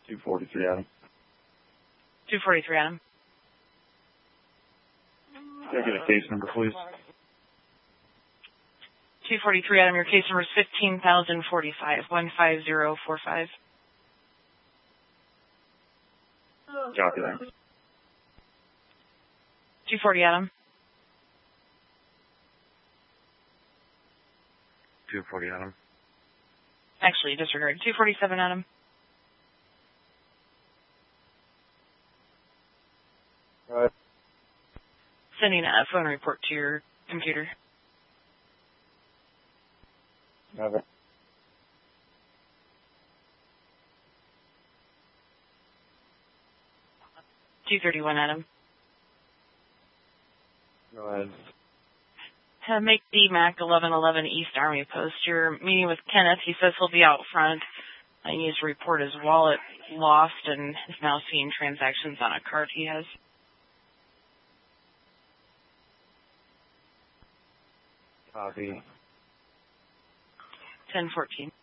243, Adam. 243, Adam. Can I get a case number, please? 243, Adam. Your case number is 15,045, 15045. Copy that. 240, Adam. 240, Adam. Actually, disregard. 247, Adam. Sending a phone report to your computer. Okay. 231, Adam. Go ahead. Make DMAC 1111 East Army Post. You're meeting with Kenneth. He says he'll be out front. He needs to report his wallet lost and is now seeing transactions on a card he has. Copy. 1014.